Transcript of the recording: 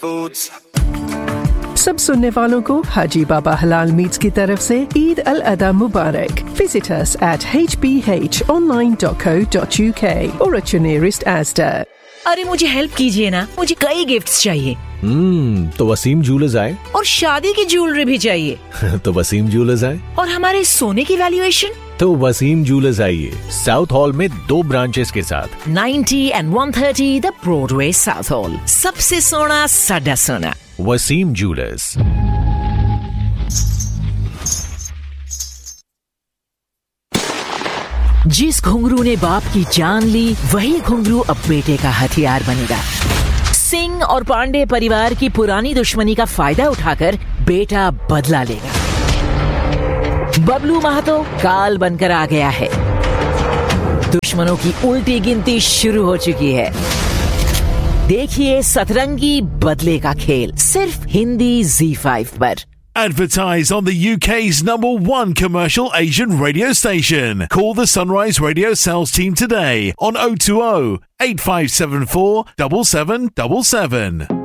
Foods. सब सुनने वालों को हाजी बाबा हलाल मीट्स की तरफ से ईद अल अदा मुबारक. Visit us at hbhonline.co.uk or at your nearest Asda. अरे मुझे हेल्प कीजिए ना, मुझे कई गिफ्ट्स चाहिए. तो वसीम ज्वेलर्स आए. और शादी की ज्वेलरी भी चाहिए. तो वसीम ज्वेलर्स आए. और हमारे सोने की वैल्यूएशन? तो वसीम ज्वेलर्स आइए. साउथ हॉल में 2 ब्रांचेस के साथ 90 and 130 the Broadway south hall. सबसे सोना साडा सोना. वसीम ज्वेलर्स. जिस घुंघरू ने बाप की जान ली, वही घुंघरू अब बेटे का हथियार बनेगा. सिंह और पांडे परिवार की पुरानी दुश्मनी का फायदा उठाकर बेटा बदला लेगा. बबलू महतो काल बनकर आ गया है. दुश्मनों की उल्टी गिनती शुरू हो चुकी है. देखिए सतरंगी बदले का खेल सिर्फ हिंदी Z5 पर. Advertise on the UK's #1 commercial Asian radio station. Call the Sunrise Radio sales team today on 020 8574 7777.